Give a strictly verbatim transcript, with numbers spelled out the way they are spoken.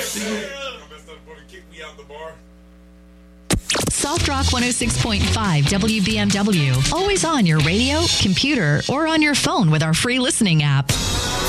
Soft Rock one oh six point five W B M W. Always on your radio, computer, or on your phone with our free listening app.